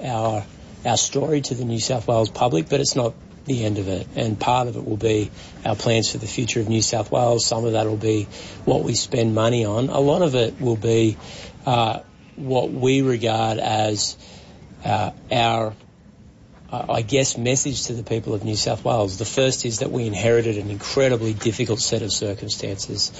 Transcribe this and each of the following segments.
our story to the New South Wales public, but it's not the end of it. And part of it will be our plans for the future of New South Wales. Some of that will be what we spend money on. A lot of it will be what we regard as our message to the people of New South Wales. The first is that we inherited an incredibly difficult set of circumstances.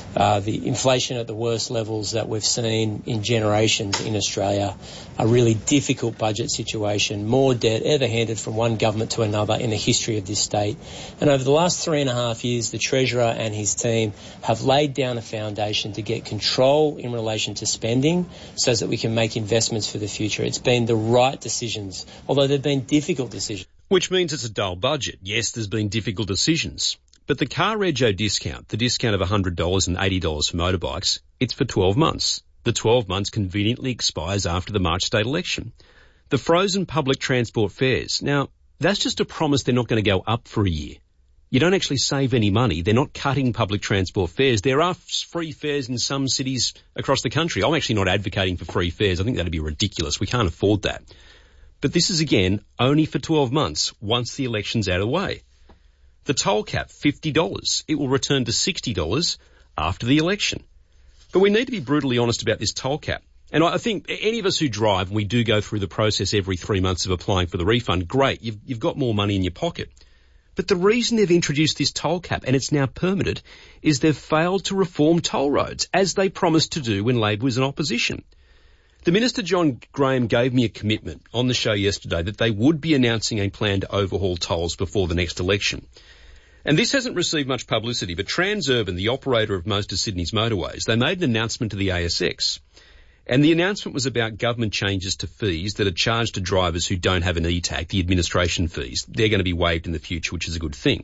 The inflation at the worst levels that we've seen in generations in Australia, a really difficult budget situation, more debt ever handed from one government to another in the history of this state. And over the last 3.5 years, the Treasurer and his team have laid down a foundation to get control in relation to spending so that we can make investments for the future. It's been the right decisions, although they've been difficult decisions. Which means it's a dull budget. Yes, there's been difficult decisions. But the car rego discount, the discount of $100 and $80 for motorbikes, it's for 12 months. The 12 months conveniently expires after the March state election. The frozen public transport fares. Now, that's just a promise they're not going to go up for a year. You don't actually save any money. They're not cutting public transport fares. There are free fares in some cities across the country. I'm actually not advocating for free fares. I think that'd be ridiculous. We can't afford that. But this is, again, only for 12 months, once the election's out of the way. The toll cap, $50. It will return to $60 after the election. But we need to be brutally honest about this toll cap. And I think any of us who drive, and we do go through the process every 3 months of applying for the refund, great, you've got more money in your pocket. But the reason they've introduced this toll cap, and it's now permitted, is they've failed to reform toll roads, as they promised to do when Labor was in opposition. The Minister, John Graham, gave me a commitment on the show yesterday that they would be announcing a plan to overhaul tolls before the next election. And this hasn't received much publicity, but Transurban, the operator of most of Sydney's motorways, they made an announcement to the ASX. And the announcement was about government changes to fees that are charged to drivers who don't have an E-tag, the administration fees. They're going to be waived in the future, which is a good thing.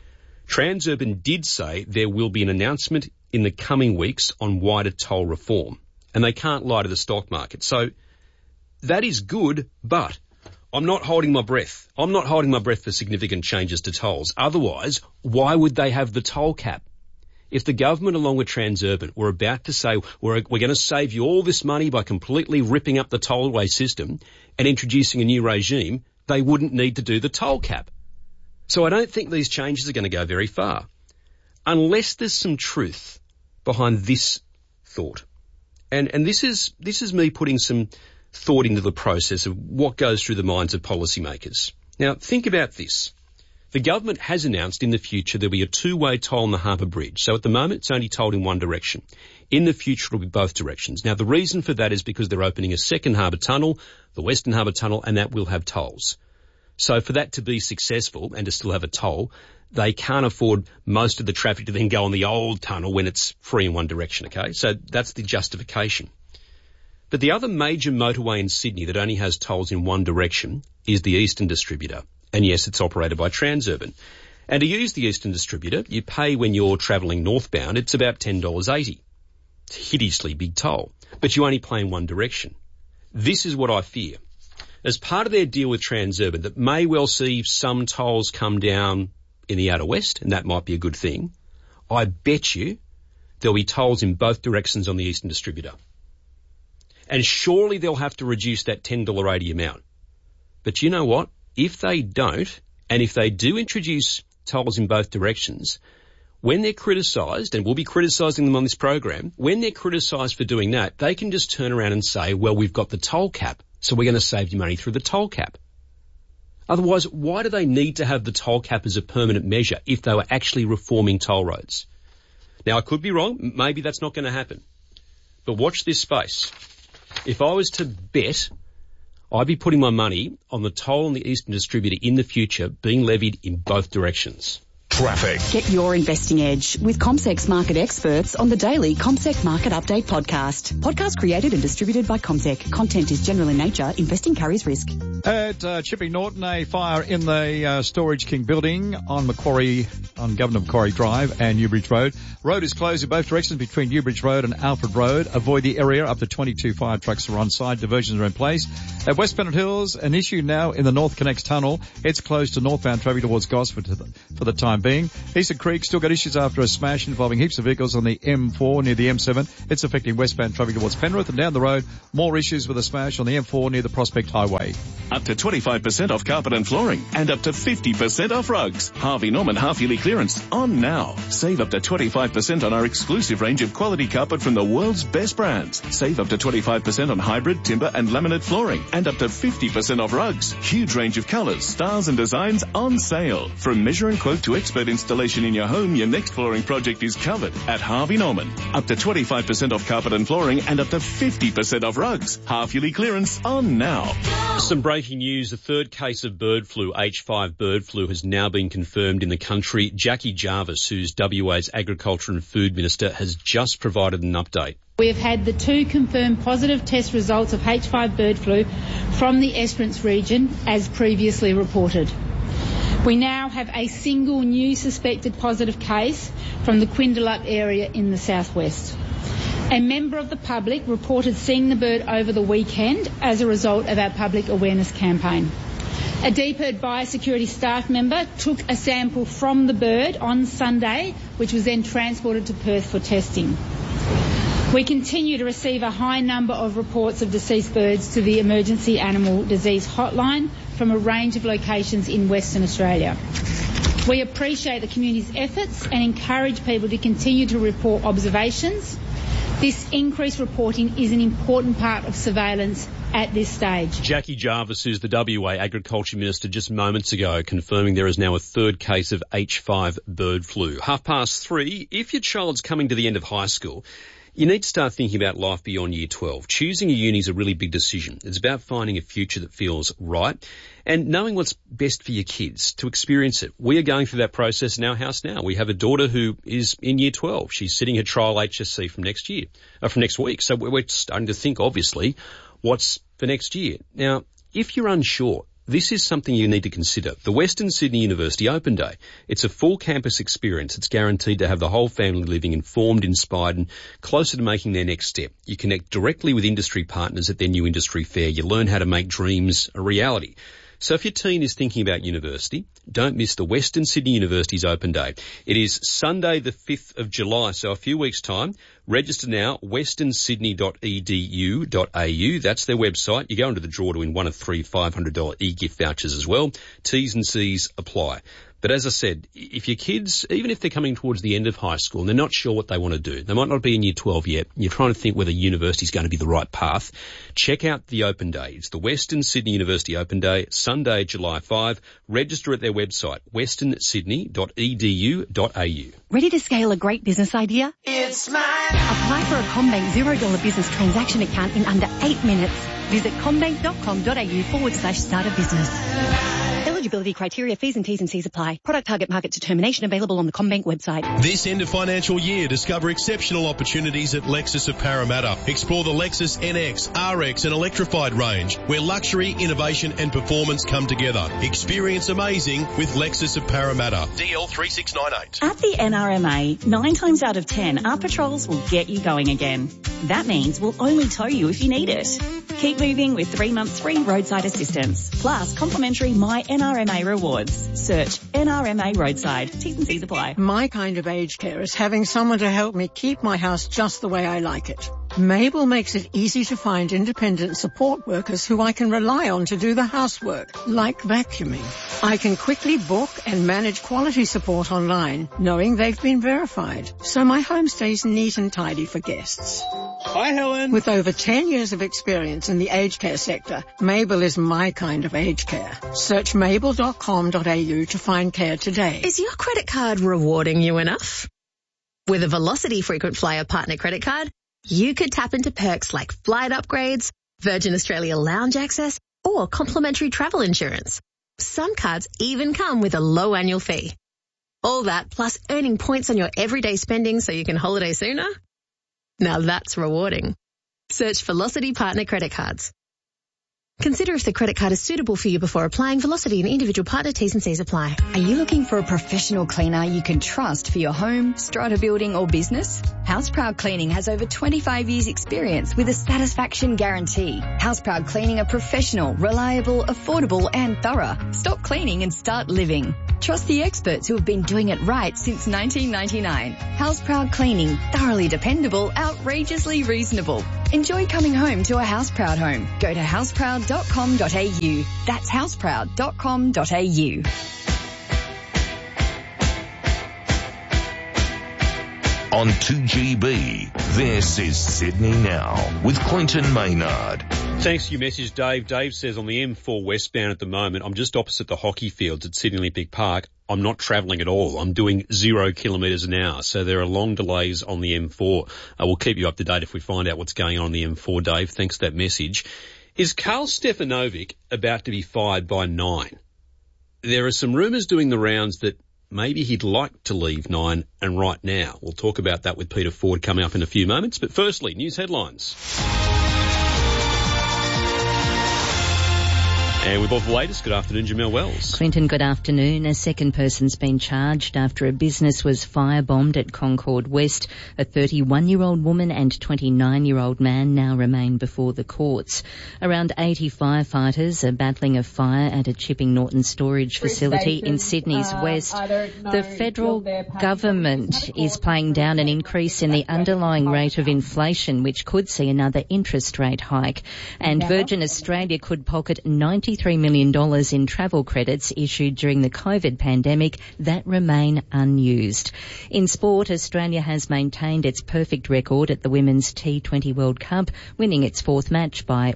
Transurban did say there will be an announcement in the coming weeks on wider toll reform. And they can't lie to the stock market. So that is good, but I'm not holding my breath. I'm not holding my breath for significant changes to tolls. Otherwise, why would they have the toll cap? If the government, along with Transurban, were about to say, we're going to save you all this money by completely ripping up the tollway system and introducing a new regime, they wouldn't need to do the toll cap. So I don't think these changes are going to go very far. Unless there's some truth behind this thought. And this is me putting some thought into the process of what goes through the minds of policymakers. Now, think about this. The government has announced in the future there'll be a two-way toll on the Harbour Bridge. So at the moment, it's only tolled in one direction. In the future, it'll be both directions. Now, the reason for that is because they're opening a second harbour tunnel, the Western Harbour Tunnel, and that will have tolls. So for that to be successful and to still have a toll, they can't afford most of the traffic to then go on the old tunnel when it's free in one direction, okay? So that's the justification. But the other major motorway in Sydney that only has tolls in one direction is the Eastern Distributor. And yes, it's operated by Transurban. And to use the Eastern Distributor, you pay when you're travelling northbound, it's about $10.80. It's a hideously big toll. But you only pay in one direction. This is what I fear. As part of their deal with Transurban that may well see some tolls come down in the outer west, and that might be a good thing, I bet you there'll be tolls in both directions on the Eastern Distributor. And surely they'll have to reduce that $10.80 amount. But you know what? If they don't, and if they do introduce tolls in both directions, when they're criticised, and we'll be criticising them on this program, when they're criticised for doing that, they can just turn around and say, well, we've got the toll cap, so we're going to save you money through the toll cap. Otherwise, why do they need to have the toll cap as a permanent measure if they were actually reforming toll roads? Now, I could be wrong. Maybe that's not going to happen. But watch this space. If I was to bet, I'd be putting my money on the toll on the Eastern Distributor in the future being levied in both directions. Traffic. Get your investing edge with CommSec's market experts on the daily CommSec Market Update podcast. Podcast created and distributed by CommSec. Content is general in nature. Investing carries risk. At Chipping Norton, a fire in the Storage King building on Macquarie on Governor Macquarie Drive and Newbridge Road. Road is closed in both directions between Newbridge Road and Alfred Road. Avoid the area. Up to 22 fire trucks are on site. Diversions are in place. At West Pennant Hills, an issue now in the North Connects Tunnel. It's closed to northbound traffic towards Gosford for the time being. Eastern Creek still got issues after a smash involving heaps of vehicles on the M4 near the M7. It's affecting westbound traffic towards Penrith, and down the road, more issues with a smash on the M4 near the Prospect Highway. Up to 25% off carpet and flooring and up to 50% off rugs. Harvey Norman half-yearly clearance on now. Save up to 25% on our exclusive range of quality carpet from the world's best brands. Save up to 25% on hybrid, timber and laminate flooring and up to 50% off rugs. Huge range of colours, styles and designs on sale. From measure and quote to expert installation in your home, your next flooring project is covered at Harvey Norman. Up to 25% off carpet and flooring and up to 50% off rugs. Half-yearly clearance on now. Some breaking news. The third case of bird flu, H5 bird flu, has now been confirmed in the country. Jackie Jarvis, who's WA's Agriculture and Food Minister, has just provided an update. We have had the 2 confirmed positive test results of H5 bird flu from the Esperance region, as previously reported. We now have a single new suspected positive case from the Quindalup area in the southwest. A member of the public reported seeing the bird over the weekend as a result of our public awareness campaign. A DPIRD biosecurity staff member took a sample from the bird on Sunday, which was then transported to Perth for testing. We continue to receive a high number of reports of deceased birds to the Emergency Animal Disease Hotline from a range of locations in Western Australia. We appreciate the community's efforts and encourage people to continue to report observations. This increased reporting is an important part of surveillance at this stage. Jackie Jarvis, who's the WA Agriculture Minister, just moments ago confirming there is now a third case of H5 bird flu. 3:30. If your child's coming to the end of high school, you need to start thinking about life beyond Year 12. Choosing a uni is a really big decision. It's about finding a future that feels right and knowing what's best for your kids to experience it. We are going through that process in our house now. We have a daughter who is in Year 12. She's sitting her trial HSC from next week. So we're starting to think, obviously, what's for next year. Now, if you're unsure, this is something you need to consider. The Western Sydney University Open Day. It's a full campus experience. It's guaranteed to have the whole family living informed, inspired and closer to making their next step. You connect directly with industry partners at their new industry fair. You learn how to make dreams a reality. So if your teen is thinking about university, don't miss the Western Sydney University's Open Day. It is Sunday the 5th of July, so a few weeks' time. Register now, westernsydney.edu.au. That's their website. You go into the draw to win one of 3 $500 e-gift vouchers as well. T's and C's apply. But as I said, if your kids, even if they're coming towards the end of high school and they're not sure what they want to do, they might not be in Year 12 yet, and you're trying to think whether university is going to be the right path, check out the Open Day. It's the Western Sydney University Open Day, Sunday, July 5. Register at their website, westernsydney.edu.au. Ready to scale a great business idea? It's mine. Apply for a CommBank $0 business transaction account in under 8 minutes. Visit commbank.com.au/start a business. Eligibility criteria, fees and T's and C's apply. Product target market determination available on the CommBank website. This end of financial year, discover exceptional opportunities at Lexus of Parramatta. Explore the Lexus NX, RX and electrified range, where luxury, innovation and performance come together. Experience amazing with Lexus of Parramatta. DL 3698. At the NRMA, 9 times out of 10, our patrols will get you going again. That means we'll only tow you if you need it. Keep moving with 3 months free roadside assistance, plus complimentary My NRMA rewards. Search NRMA Roadside. T's and C's apply. My kind of aged care is having someone to help me keep my house just the way I like it. Mabel makes it easy to find independent support workers who I can rely on to do the housework, like vacuuming. I can quickly book and manage quality support online, knowing they've been verified, so my home stays neat and tidy for guests. Hi, Helen. With over 10 years of experience in the aged care sector, Mabel is my kind of aged care. Search mabel.com.au to find care today. Is your credit card rewarding you enough? With a Velocity Frequent Flyer Partner Credit Card, you could tap into perks like flight upgrades, Virgin Australia lounge access, or complimentary travel insurance. Some cards even come with a low annual fee. All that plus earning points on your everyday spending so you can holiday sooner? Now that's rewarding. Search Velocity Partner Credit Cards. Consider if the credit card is suitable for you before applying. Velocity and individual partner T's and C's apply. Are you looking for a professional cleaner you can trust for your home, strata building or business? Houseproud Cleaning has over 25 years experience with a satisfaction guarantee. Houseproud Cleaning are professional, reliable, affordable and thorough. Stop cleaning and start living. Trust the experts who have been doing it right since 1999. Houseproud Cleaning, thoroughly dependable, outrageously reasonable. Enjoy coming home to a Houseproud home. Go to houseproud.com.au. That's houseproud.com.au. On 2GB, this is Sydney Now with Clinton Maynard. Thanks for your message, Dave. Dave says on the M4 westbound at the moment, I'm just opposite the hockey fields at Sydney Olympic Park. I'm not travelling at all. I'm doing 0 kilometres an hour. So there are long delays on the M4. We'll keep you up to date if we find out what's going on the M4, Dave. Thanks for that message. Is Karl Stefanovic about to be fired by Nine? There are some rumours doing the rounds that maybe he'd like to leave Nine and right now. We'll talk about that with Peter Ford coming up in a few moments. But firstly, news headlines. And with all the latest, good afternoon, Jamelle Wells. Clinton, good afternoon. A second person's been charged after a business was firebombed at Concord West. A 31-year-old woman and 29-year-old man now remain before the courts. Around 80 firefighters are battling a fire at a Chipping Norton storage facility in Sydney's west. The federal government is playing down an increase in the underlying rate of inflation, which could see another interest rate hike. And Virgin Australia could pocket $93 million in travel credits issued during the COVID pandemic that remain unused. In sport, Australia has maintained its perfect record at the Women's T20 World Cup, winning its fourth match by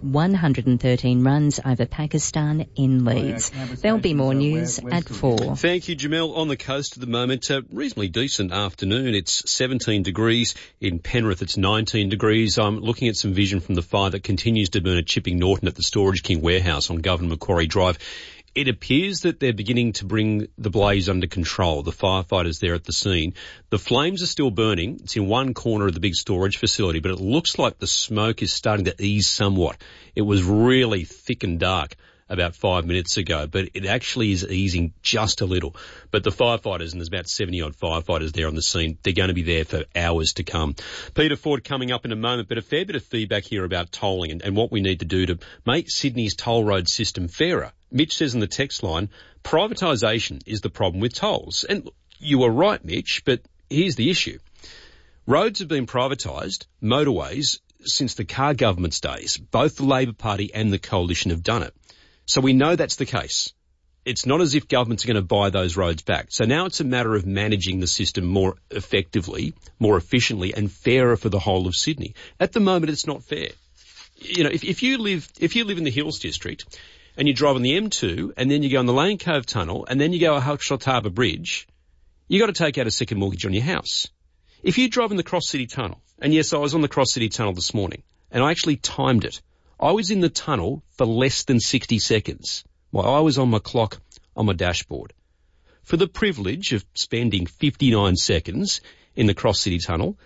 113 runs over Pakistan in Leeds. There'll be more news at 4. Thank you, Jamelle. On the coast at the moment, a reasonably decent afternoon. It's 17 degrees. In Penrith, it's 19 degrees. I'm looking at some vision from the fire that continues to burn at Chipping Norton at the Storage King warehouse on Governor Macquarie Drive. It appears that they're beginning to bring the blaze under control, the firefighters there at the scene. The flames are still burning. It's in one corner of the big storage facility, but it looks like the smoke is starting to ease somewhat. It was really thick and dark about 5 minutes ago, but it actually is easing just a little. But the firefighters, and there's about 70-odd firefighters there on the scene, they're going to be there for hours to come. Peter Ford coming up in a moment, but a fair bit of feedback here about tolling and what we need to do to make Sydney's toll road system fairer. Mitch says in the text line, privatisation is the problem with tolls. And you are right, Mitch, but here's the issue. Roads have been privatised, motorways, since the Carr government's days. Both the Labor Party and the Coalition have done it. So we know that's the case. It's not as if governments are going to buy those roads back. So now it's a matter of managing the system more effectively, more efficiently and fairer for the whole of Sydney. At the moment, it's not fair. You know, if you live in the Hills District and you drive on the M2 and then you go on the Lane Cove Tunnel and then you go a Huckshott Harbour Bridge, you got to take out a second mortgage on your house. If you drive in the Cross City Tunnel, and yes, I was on the Cross City Tunnel this morning and I actually timed it. I was in the tunnel for less than 60 seconds while I was on my clock on my dashboard. For the privilege of spending 59 seconds in the Cross City Tunnel,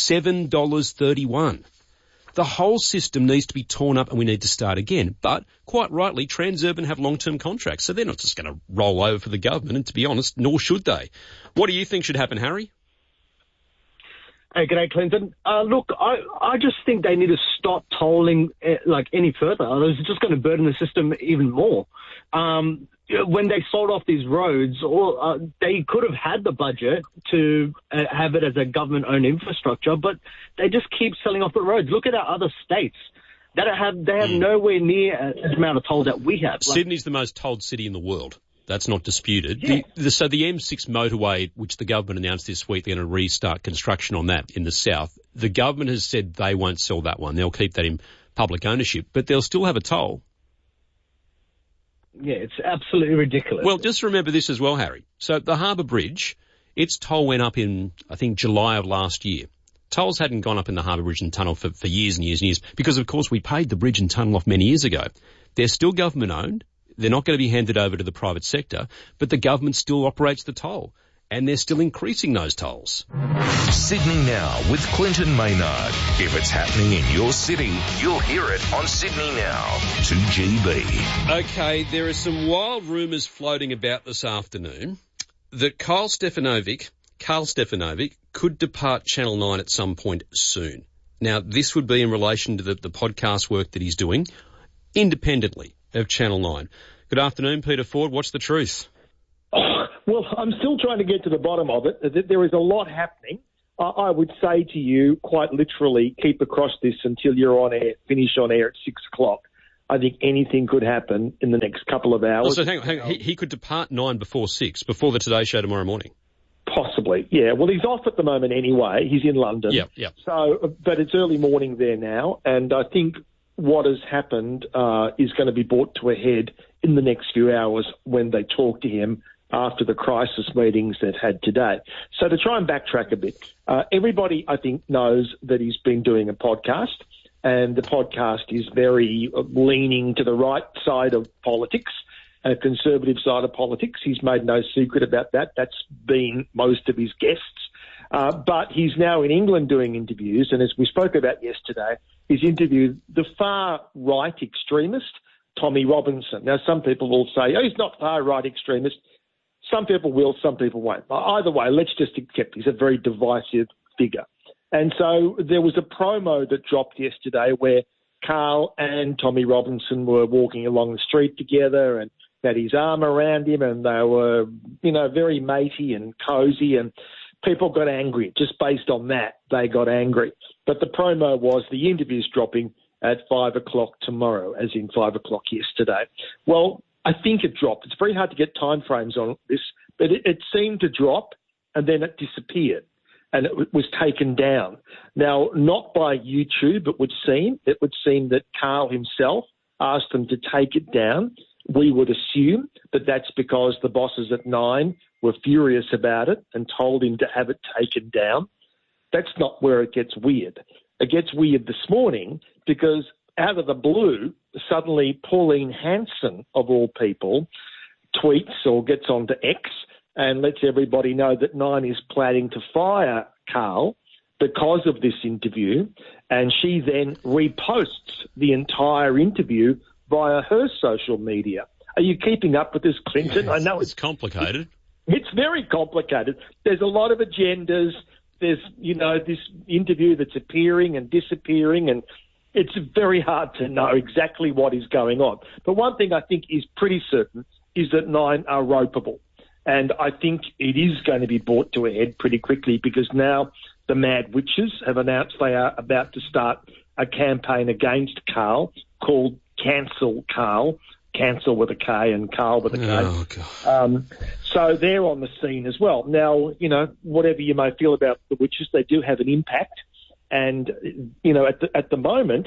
$7.31. The whole system needs to be torn up and we need to start again. But, quite rightly, Transurban have long-term contracts, so they're not just going to roll over for the government, and to be honest, nor should they. What do you think should happen, Harry? Hey, g'day, Clinton. Look, I just think they need to stop tolling any further. It's just going to burden the system even more. When they sold off these roads, they could have had the budget to have it as a government-owned infrastructure, but they just keep selling off the roads. Look at our other states. They have nowhere near the amount of tolls that we have. Sydney's the most tolled city in the world. That's not disputed. Yeah. So the M6 motorway, which the government announced this week, they're going to restart construction on that in the south. The government has said they won't sell that one. They'll keep that in public ownership, but they'll still have a toll. Yeah, it's absolutely ridiculous. Well, just remember this as well, Harry. So the Harbour Bridge, its toll went up in, I think, July of last year. Tolls hadn't gone up in the Harbour Bridge and Tunnel for years and years and years because, of course, we paid the bridge and tunnel off many years ago. They're still government-owned. They're not going to be handed over to the private sector, but the government still operates the toll. and they're still increasing those tolls. Sydney Now with Clinton Maynard. If it's happening in your city, you'll hear it on Sydney Now, 2GB. Okay, there are some wild rumours floating about this afternoon that Carl Stefanovic could depart Channel 9 at some point soon. Now, this would be in relation to the podcast work that he's doing independently of Channel 9. Good afternoon, Peter Ford. What's the truth? Well, I'm still trying to get to the bottom of it. There is a lot happening. I would say to you, quite literally, keep across this until you're on air, finish on air at 6 o'clock. I think anything could happen in the next couple of hours. Oh, so hang on. He could depart 9 before 6, before the Today Show tomorrow morning? Possibly, yeah. Well, he's off at the moment anyway. He's in London. Yeah. So, but it's early morning there now, and I think what has happened is going to be brought to a head in the next few hours when they talk to him after the crisis meetings they've had today. So to try and backtrack a bit, everybody, I think, knows that he's been doing a podcast, and the podcast is very leaning to the right side of politics, a conservative side of politics. He's made no secret about that. That's been most of his guests. But he's now in England doing interviews, and as we spoke about yesterday, he's interviewed the far-right extremist, Tommy Robinson. Now, some people will say, oh, he's not far-right extremist. Some people will, some people won't. Either way, let's just accept he's a very divisive figure. And so there was a promo that dropped yesterday where Carl and Tommy Robinson were walking along the street together and had his arm around him, and they were, very matey and cosy, and people got angry. Just based on that, they got angry. But the promo was the interview's dropping at 5 o'clock tomorrow, as in 5 o'clock yesterday. Well, I think it dropped. It's very hard to get time frames on this, but it seemed to drop and then it disappeared and it was taken down. Now, not by YouTube, it would seem that Carl himself asked them to take it down. We would assume that that's because the bosses at Nine were furious about it and told him to have it taken down. That's not where it gets weird. It gets weird this morning because out of the blue, suddenly Pauline Hanson, of all people, tweets or gets onto X and lets everybody know that Nine is planning to fire Carl because of this interview, and she then reposts the entire interview via her social media. Are you keeping up with this, Clinton? Yes, I know it's complicated. It's very complicated. There's a lot of agendas. There's, this interview that's appearing and disappearing, and it's very hard to know exactly what is going on. But one thing I think is pretty certain is that Nine are ropeable. And I think it is going to be brought to a head pretty quickly because now the Mad Witches have announced they are about to start a campaign against Carl called Cancel Carl. Cancel with a K and Carl with a K. Oh, God. So they're on the scene as well. Now, whatever you may feel about the Witches, they do have an impact. And, at the moment,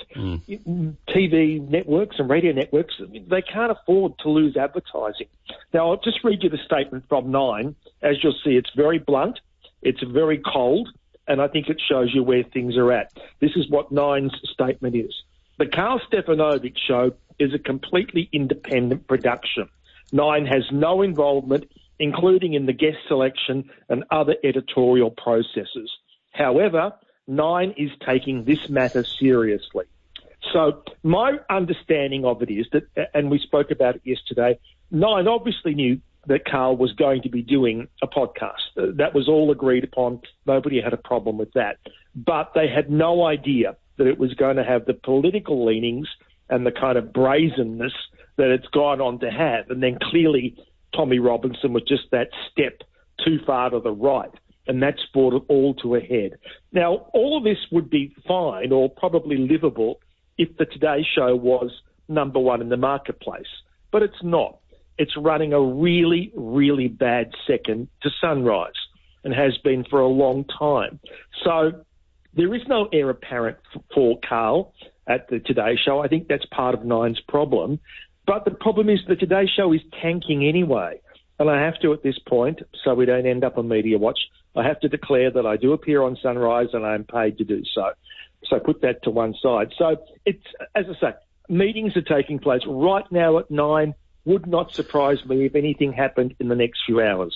TV networks and radio networks, they can't afford to lose advertising. Now, I'll just read you the statement from Nine. As you'll see, it's very blunt, it's very cold, and I think it shows you where things are at. This is what Nine's statement is. The Carl Stefanovic Show is a completely independent production. Nine has no involvement, including in the guest selection and other editorial processes. However, Nine is taking this matter seriously. So my understanding of it is that, and we spoke about it yesterday, Nine obviously knew that Carl was going to be doing a podcast. That was all agreed upon. Nobody had a problem with that. But they had no idea that it was going to have the political leanings and the kind of brazenness that it's gone on to have. And then clearly Tommy Robinson was just that step too far to the right. And that's brought it all to a head. Now, all of this would be fine or probably livable if the Today Show was number one in the marketplace. But it's not. It's running a really, really bad second to Sunrise and has been for a long time. So there is no heir apparent for Carl at the Today Show. I think that's part of Nine's problem. But the problem is the Today Show is tanking anyway. And I have to, at this point, so we don't end up on Media Watch, I have to declare that I do appear on Sunrise and I'm paid to do so. So put that to one side. So it's, as I say, meetings are taking place right now at 9. Would not surprise me if anything happened in the next few hours.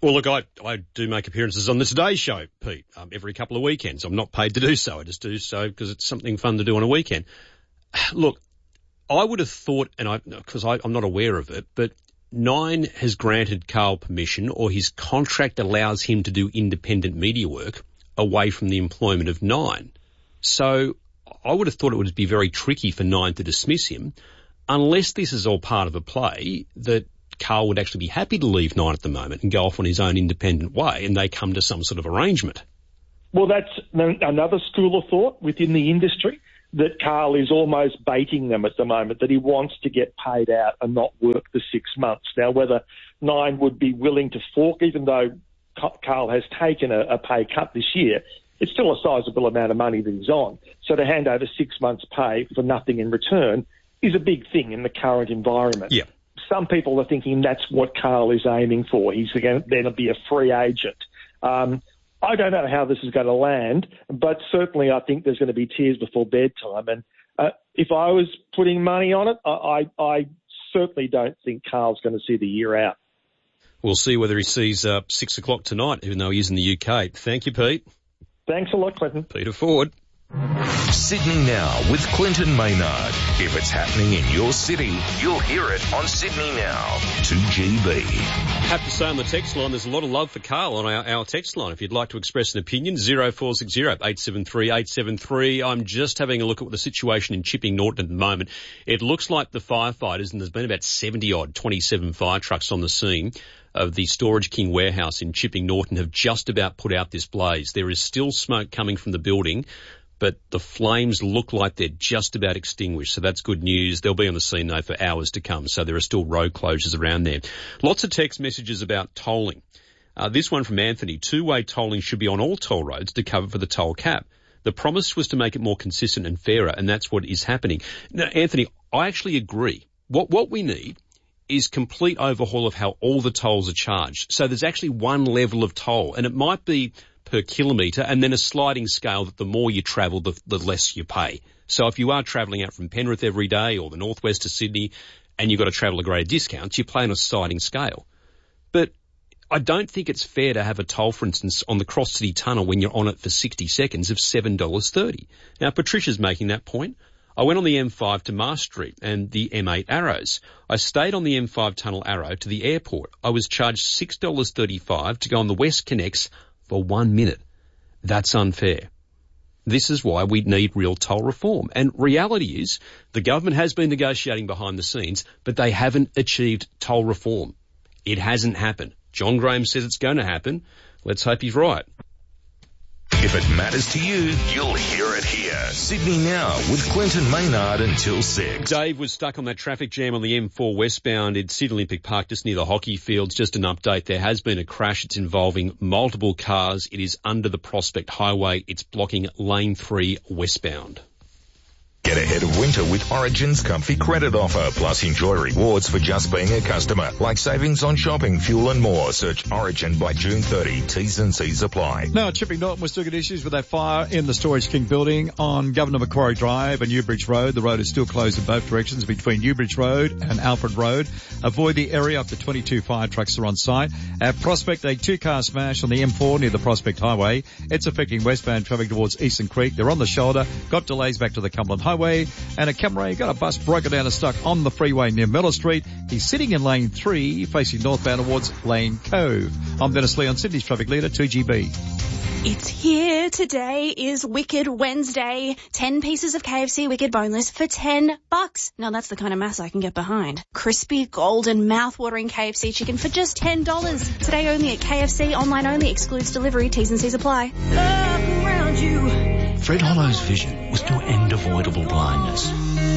Well, look, I do make appearances on the Today Show, Pete, every couple of weekends. I'm not paid to do so. I just do so because it's something fun to do on a weekend. Look, I would have thought, because I'm not aware of it, but Nine has granted Carl permission, or his contract allows him to do independent media work away from the employment of Nine. So I would have thought it would be very tricky for Nine to dismiss him, unless this is all part of a play that Carl would actually be happy to leave Nine at the moment and go off on his own independent way, and they come to some sort of arrangement. Well, that's another school of thought within the industry, that Carl is almost baiting them at the moment, that he wants to get paid out and not work the 6 months. Now, whether Nine would be willing to fork, even though Carl has taken a pay cut this year, it's still a sizable amount of money that he's on. So to hand over 6 months' pay for nothing in return is a big thing in the current environment. Yeah. Some people are thinking that's what Carl is aiming for. He's going to be a free agent. I don't know how this is going to land, but certainly I think there's going to be tears before bedtime. And if I was putting money on it, I certainly don't think Carl's going to see the year out. We'll see whether he sees 6 o'clock tonight, even though he is in the UK. Thank you, Pete. Thanks a lot, Clinton. Peter Ford. Sydney Now with Clinton Maynard. If it's happening in your city, you'll hear it on Sydney Now. 2GB. Have to say on the text line, there's a lot of love for Carl on our text line. If you'd like to express an opinion, 0460 873 873. I'm just having a look at the situation in Chipping Norton at the moment. It looks like the firefighters, and there's been about 70-odd 27 fire trucks on the scene of the Storage King warehouse in Chipping Norton, have just about put out this blaze. There is still smoke coming from the building, but the flames look like they're just about extinguished, so that's good news. They'll be on the scene, though, for hours to come, so there are still road closures around there. Lots of text messages about tolling. This one from Anthony. Two-way tolling should be on all toll roads to cover for the toll cap. The promise was to make it more consistent and fairer, and that's what is happening. Now, Anthony, I actually agree. What we need is complete overhaul of how all the tolls are charged. So there's actually one level of toll, and it might be per kilometre, and then a sliding scale that the more you travel, the less you pay. So if you are travelling out from Penrith every day or the northwest to Sydney and you've got to travel at greater discounts, you play on a sliding scale. But I don't think it's fair to have a toll, for instance, on the Cross City Tunnel when you're on it for 60 seconds of $7.30. Now, Patricia's making that point. I went on the M5 to Mars Street and the M8 Arrows. I stayed on the M5 Tunnel Arrow to the airport. I was charged $6.35 to go on the West Connects for 1 minute. That's unfair. This is why we need real toll reform. And reality is the government has been negotiating behind the scenes, but they haven't achieved toll reform. It hasn't happened. John Graham says it's going to happen. Let's hope he's right. If it matters to you, you'll hear it here. Sydney Now with Clinton Maynard until 6. Dave was stuck on that traffic jam on the M4 westbound in Sydney Olympic Park just near the hockey fields. Just an update. There has been a crash. It's involving multiple cars. It is under the Prospect Highway. It's blocking lane 3 westbound. Get ahead of winter with Origin's comfy credit offer. Plus enjoy rewards for just being a customer. Like savings on shopping, fuel and more. Search Origin by June 30. T's and C's apply. Now, Chipping Norton, we're still got issues with that fire in the Storage King building on Governor Macquarie Drive and Newbridge Road. The road is still closed in both directions between Newbridge Road and Alfred Road. Avoid the area. Up to 22 fire trucks are on site. At Prospect, a 2-car smash on the M4 near the Prospect Highway. It's affecting westbound traffic towards Eastern Creek. They're on the shoulder. Got delays back to the Cumberland Highway. And at Cammeray, got a bus broken down and stuck on the freeway near Miller Street. He's sitting in lane 3, facing northbound towards Lane Cove. I'm Dennis Lee on Sydney's traffic leader, 2GB. It's here. Today is Wicked Wednesday. 10 pieces of KFC Wicked Boneless for $10. Now that's the kind of mass I can get behind. Crispy, golden, mouth-watering KFC chicken for just $10. Today only at KFC, online only, excludes delivery, T's and C's apply. Up around you. Fred Hollow's vision was to end avoidable blindness.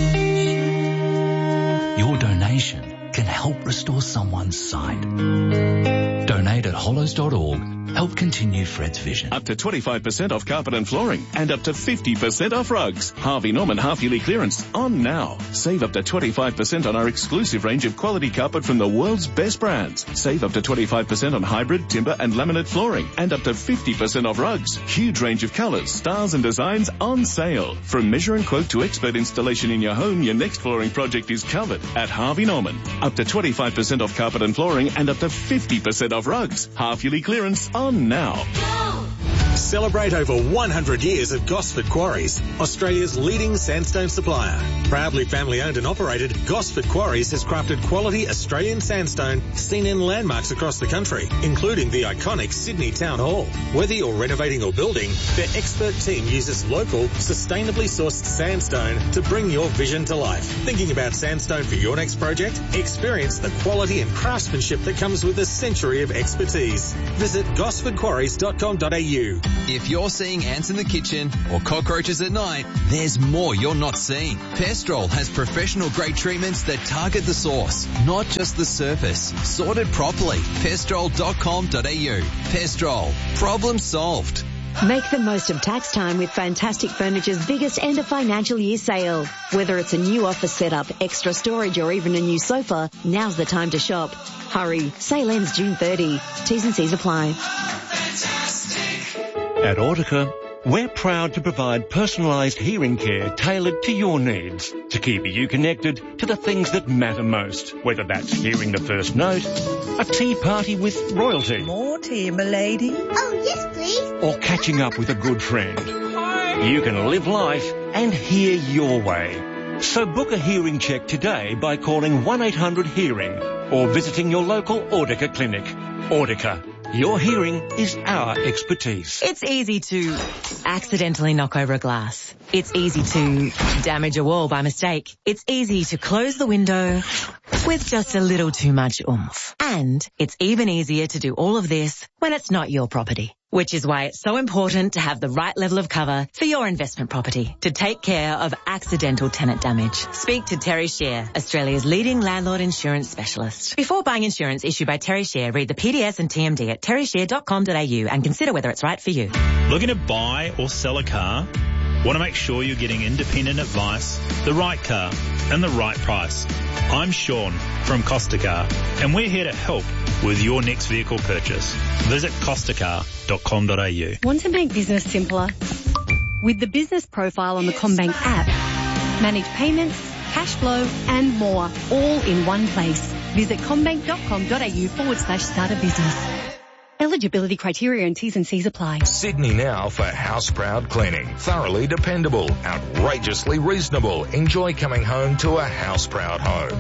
Your donation can help restore someone's sight. Donate at hollows.org help continue Fred's vision. Up to 25% off carpet and flooring and up to 50% off rugs. Harvey Norman half-yearly clearance on now. Save up to 25% on our exclusive range of quality carpet from the world's best brands. Save up to 25% on hybrid, timber and laminate flooring and up to 50% off rugs. Huge range of colours, styles and designs on sale. From measure and quote to expert installation in your home, your next flooring project is covered at Harvey Norman. Up to 25% off carpet and flooring and up to 50% off rugs. Half-yearly clearance on now. Celebrate over 100 years of Gosford Quarries, Australia's leading sandstone supplier. Proudly family owned and operated, Gosford Quarries has crafted quality Australian sandstone seen in landmarks across the country, including the iconic Sydney Town Hall. Whether you're renovating or building, their expert team uses local, sustainably sourced sandstone to bring your vision to life. Thinking about sandstone for your next project? Experience the quality and craftsmanship that comes with a century of expertise. Visit gosfordquarries.com.au. If you're seeing ants in the kitchen or cockroaches at night, there's more you're not seeing. Pestrol has professional grade treatments that target the source, not just the surface. Sorted properly. Pestrol.com.au. Pestrol. Problem solved. Make the most of tax time with Fantastic Furniture's biggest end of financial year sale. Whether it's a new office setup, extra storage or even a new sofa, now's the time to shop. Hurry, sale ends June 30. T's and C's apply. At Audica, we're proud to provide personalised hearing care tailored to your needs to keep you connected to the things that matter most, whether that's hearing the first note, a tea party with royalty. More tea, m'lady. Oh, yes, please. Or catching up with a good friend. You can live life and hear your way. So book a hearing check today by calling 1-800-HEARING or visiting your local Audica clinic. Audica. Your hearing is our expertise. It's easy to accidentally knock over a glass. It's easy to damage a wall by mistake. It's easy to close the window with just a little too much oomph. And it's even easier to do all of this when it's not your property. Which is why it's so important to have the right level of cover for your investment property to take care of accidental tenant damage. Speak to Terry Shear, Australia's leading landlord insurance specialist. Before buying insurance issued by Terry Shear, read the PDS and TMD at terryshear.com.au and consider whether it's right for you. Looking to buy or sell a car? Want to make sure you're getting independent advice, the right car, and the right price? I'm Sean from Costa Car, and we're here to help with your next vehicle purchase. Visit costacar.com.au. Want to make business simpler? With the business profile on the CommBank app, manage payments, cash flow, and more, all in one place. Visit commbank.com.au/start a business. Eligibility criteria and T's and C's apply. Sydney Now for House Proud Cleaning. Thoroughly dependable, outrageously reasonable. Enjoy coming home to a House Proud home.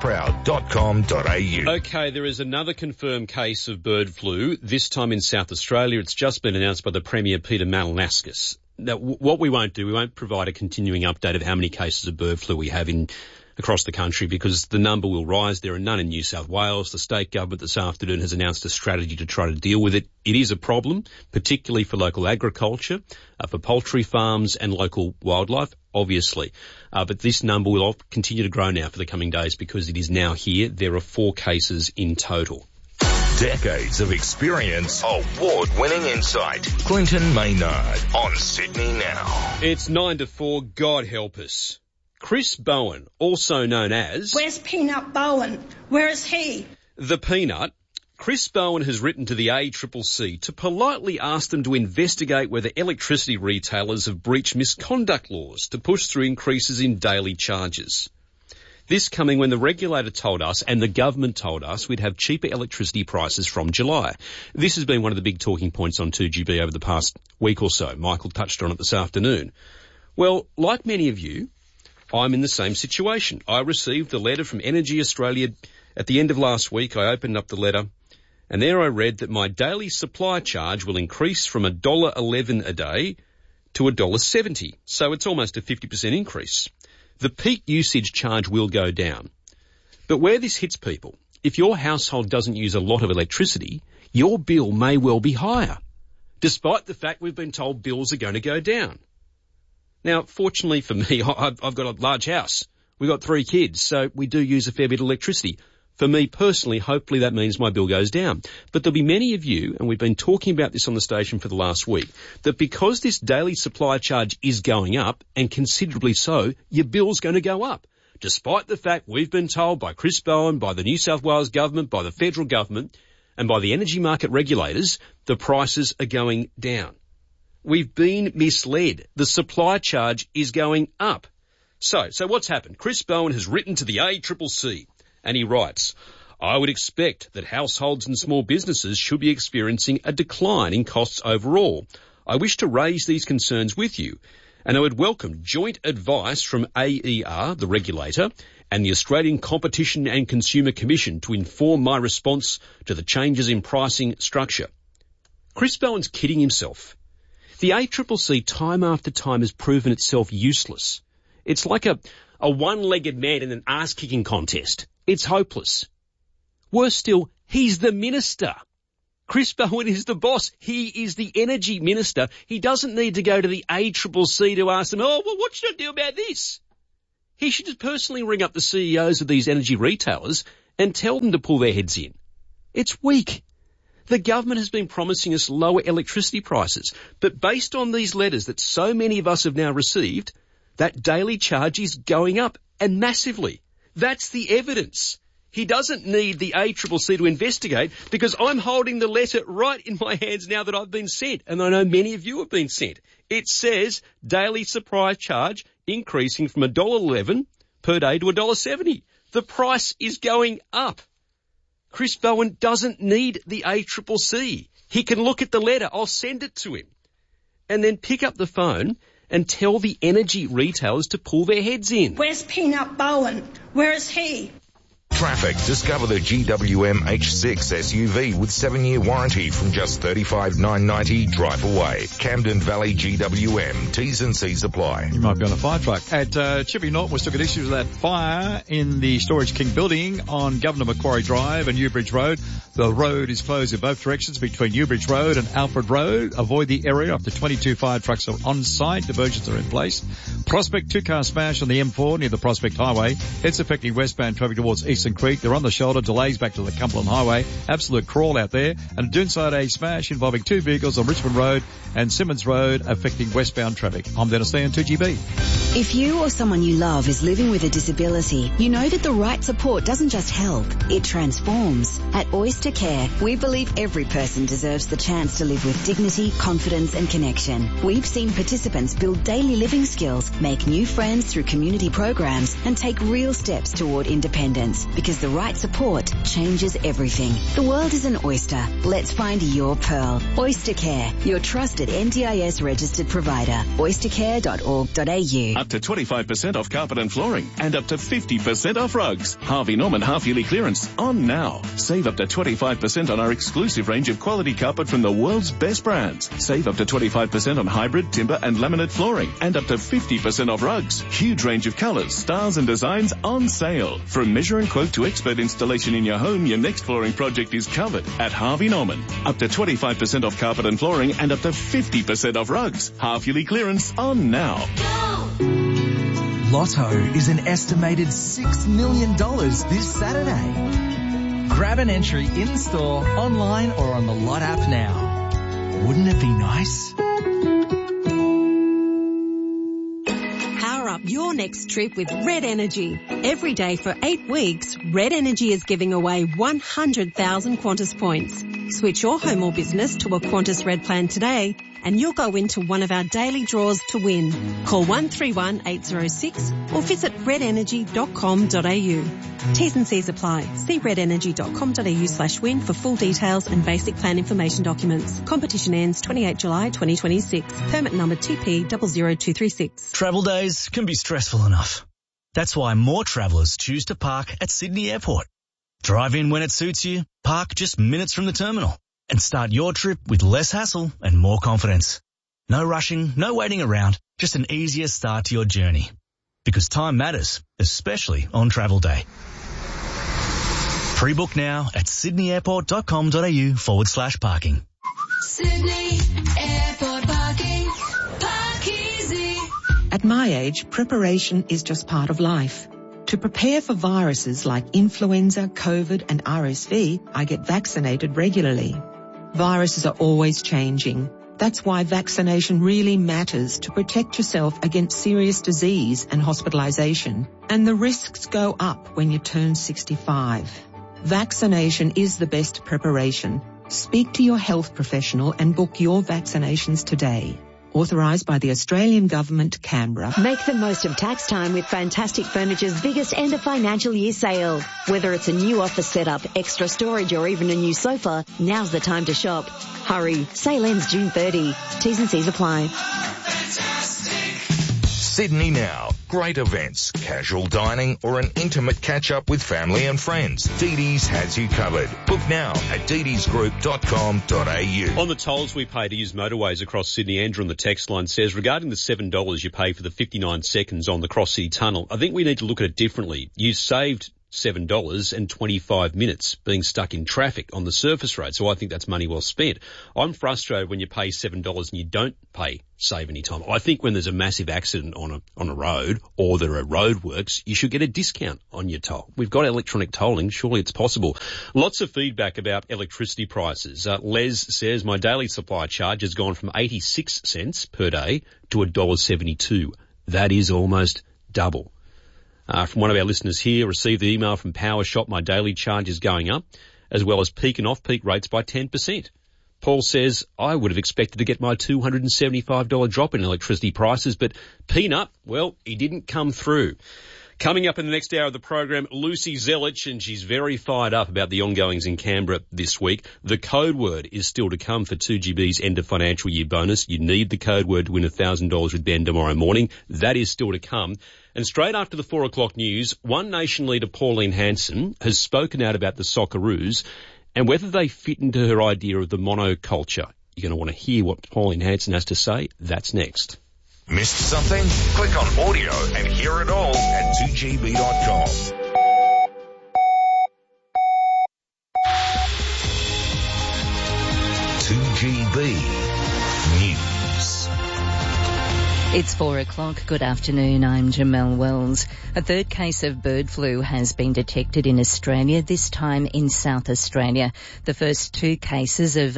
houseproud.com.au. Okay, there is another confirmed case of bird flu, this time in South Australia. It's just been announced by the Premier, Peter Malinauskas. Now, what we won't do, we won't provide a continuing update of how many cases of bird flu we have across the country, because the number will rise. There are none in New South Wales. The state government this afternoon has announced a strategy to try to deal with it. It is a problem, particularly for local agriculture, for poultry farms and local wildlife, obviously. But this number will continue to grow now for the coming days because it is now here. There are 4 cases in total. Decades of experience, award-winning insight. Clinton Maynard on Sydney Now. It's 9 to 4. God help us. Chris Bowen, also known as... Where's Peanut Bowen? Where is he? The Peanut. Chris Bowen has written to the ACCC to politely ask them to investigate whether electricity retailers have breached misconduct laws to push through increases in daily charges. This coming when the regulator told us, and the government told us, we'd have cheaper electricity prices from July. This has been one of the big talking points on 2GB over the past week or so. Michael touched on it this afternoon. Well, like many of you, I'm in the same situation. I received a letter from Energy Australia at the end of last week. I opened up the letter and there I read that my daily supply charge will increase from $1.11 a day to $1.70. So it's almost a 50% increase. The peak usage charge will go down. But where this hits people, if your household doesn't use a lot of electricity, your bill may well be higher, despite the fact we've been told bills are going to go down. Now, fortunately for me, I've got a large house. We've got 3 kids, so we do use a fair bit of electricity. For me personally, hopefully that means my bill goes down. But there'll be many of you, and we've been talking about this on the station for the last week, that because this daily supply charge is going up, and considerably so, your bill's going to go up. Despite the fact we've been told by Chris Bowen, by the New South Wales government, by the federal government, and by the energy market regulators, the prices are going down. We've been misled. The supply charge is going up. So what's happened? Chris Bowen has written to the ACCC, and he writes, I would expect that households and small businesses should be experiencing a decline in costs overall. I wish to raise these concerns with you, and I would welcome joint advice from AER, the regulator, and the Australian Competition and Consumer Commission to inform my response to the changes in pricing structure. Chris Bowen's kidding himself. The ACCC time after time has proven itself useless. It's like a one-legged man in an ass-kicking contest. It's hopeless. Worse still, he's the minister. Chris Bowen is the boss. He is the energy minister. He doesn't need to go to the ACCC to ask them, well, what should I do about this? He should just personally ring up the CEOs of these energy retailers and tell them to pull their heads in. It's weak. The government has been promising us lower electricity prices, but based on these letters that so many of us have now received, that daily charge is going up, and massively. That's the evidence. He doesn't need the ACCC to investigate, because I'm holding the letter right in my hands now that I've been sent, and I know many of you have been sent. It says daily supply charge increasing from $1.11 per day to $1.70. The price is going up. Chris Bowen doesn't need the ACCC. He can look at the letter. I'll send it to him. And then pick up the phone and tell the energy retailers to pull their heads in. Where's Peanut Bowen? Where is he? Traffic. Discover the GWM H6 SUV with 7-year warranty from just $35,990 drive away. Camden Valley GWM. T's and C's apply. You might be on a fire truck. At Chippy Norton, we took an issue with that fire in the Storage King building on Governor Macquarie Drive and Newbridge Road. The road is closed in both directions between Newbridge Road and Alfred Road. Avoid the area. Up to 22 fire trucks are on site. Diversions are in place. Prospect 2-car smash on the M4 near the Prospect Highway. It's affecting westbound traffic towards Eastern Creek. They're on the shoulder. Delays back to the Cumberland Highway. Absolute crawl out there. And a Doonside A smash involving 2 vehicles on Richmond Road and Simmons Road affecting westbound traffic. I'm Dennis Lee on 2GB. If you or someone you love is living with a disability, you know that the right support doesn't just help, it transforms. At Oyster Care, we believe every person deserves the chance to live with dignity, confidence and connection. We've seen participants build daily living skills, make new friends through community programs and take real steps toward independence, because the right support changes everything. The world is an oyster. Let's find your pearl. Oyster Care, your trusted NDIS registered provider. oystercare.org.au. Up to 25% off carpet and flooring and up to 50% off rugs. Harvey Norman half-yearly clearance on now. Save up to 25% on our exclusive range of quality carpet from the world's best brands. Save up to 25% on hybrid, timber and laminate flooring and up to 50% off rugs. Huge range of colours, styles and designs on sale. From measure and quote to expert installation in your home, your next flooring project is covered at Harvey Norman. Up to 25% off carpet and flooring and up to 50% off rugs. Half-yearly clearance on now. Lotto is an estimated $6 million this Saturday. Grab an entry in-store, online or on the Lot app now. Wouldn't it be nice? Power up your next trip with Red Energy. Every day for 8 weeks, Red Energy is giving away 100,000 Qantas points. Switch your home or business to a Qantas Red plan today and you'll go into one of our daily draws to win. Call 131 806 or visit redenergy.com.au. T's and C's apply. See redenergy.com.au/win for full details and basic plan information documents. Competition ends 28 July 2026. Permit number TP00236. Travel days can be stressful enough. That's why more travellers choose to park at Sydney Airport. Drive in when it suits you, park just minutes from the terminal, and start your trip with less hassle and more confidence. No rushing, no waiting around, just an easier start to your journey. Because time matters, especially on travel day. Pre-book now at sydneyairport.com.au/parking. Sydney Airport parking. Park easy. At my age, preparation is just part of life. To prepare for viruses like influenza, COVID and RSV, I get vaccinated regularly. Viruses are always changing. That's why vaccination really matters to protect yourself against serious disease and hospitalisation. And the risks go up when you turn 65. Vaccination is the best preparation. Speak to your health professional and book your vaccinations today. Authorised by the Australian Government, Canberra. Make the most of tax time with Fantastic Furniture's biggest end of financial year sale. Whether it's a new office setup, extra storage or even a new sofa, now's the time to shop. Hurry, sale ends June 30. T's and C's apply. Sydney Now. Great events, casual dining or an intimate catch-up with family and friends. Didi's has you covered. Book now at didisgroup.com.au. On the tolls we pay to use motorways across Sydney, Andrew on the text line says, regarding the $7 you pay for the 59 seconds on the Cross City Tunnel, I think we need to look at it differently. You saved $7 and 25 minutes being stuck in traffic on the surface road, so I think that's money well spent. I'm frustrated when you pay $7 and you don't save any time. I think when there's a massive accident on a road or there are roadworks, you should get a discount on your toll. We've got electronic tolling. Surely it's possible. Lots of feedback about electricity prices. Les says, my daily supply charge has gone from 86 cents per day to $1.72. That is almost double. From one of our listeners here, received the email from Power Shop, my daily charge is going up, as well as peak and off-peak rates by 10%. Paul says, I would have expected to get my $275 drop in electricity prices, but Peanut, well, he didn't come through. Coming up in the next hour of the program, Lucy Zelich, and she's very fired up about the ongoings in Canberra this week. The code word is still to come for 2GB's end of financial year bonus. You need the code word to win $1,000 with Ben tomorrow morning. That is still to come. And straight after the 4 o'clock news, One Nation leader Pauline Hanson has spoken out about the Socceroos and whether they fit into her idea of the monoculture. You're going to want to hear what Pauline Hanson has to say. That's next. Missed something? Click on audio and hear it all at 2gb.com. News. It's 4 o'clock. Good afternoon. I'm Jamelle Wells. A third case of bird flu has been detected in Australia, this time in South Australia. The first 2 cases of